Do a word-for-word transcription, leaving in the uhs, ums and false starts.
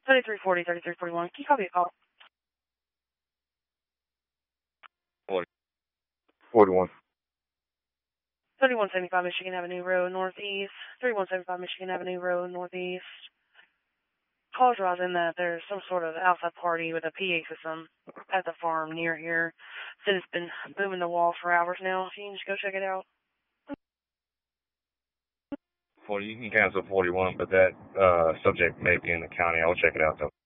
twenty-three forty, thirty-three forty-one. Can you copy a call? forty. forty-one. thirty-one seventy-five Michigan Avenue Road, Northeast. thirty-one seventy-five Michigan Avenue Road, Northeast. Calls rising that there's some sort of outside party with a P A system at the farm near here. Said it's been booming the wall for hours now. If you can just go check it out. forty, you can cancel forty-one, but that uh, subject may be in the county. I'll check it out, though.